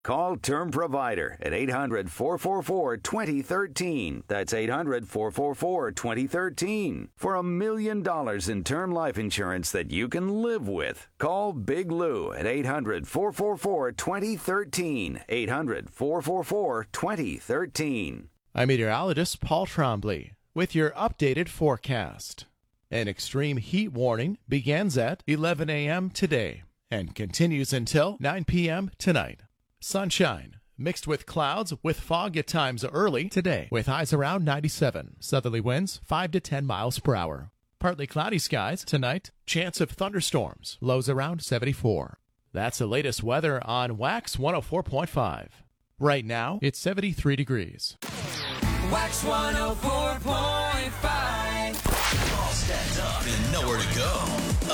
Call Term Provider at 800-444-2013. That's 800-444-2013. For $1 million in term life insurance that you can live with. Call Big Lou at 800-444-2013. 800-444-2013. I'm meteorologist Paul Trombley with your updated forecast. An extreme heat warning begins at 11 a.m. today and continues until 9 p.m. tonight. Sunshine mixed with clouds with fog at times early today with highs around 97. Southerly winds 5 to 10 miles per hour. Partly cloudy skies tonight. Chance of thunderstorms. Lows around 74. That's the latest weather on Wax 104.5. Right now, it's 73 degrees. Wax 104.5. All stacked up and nowhere to go.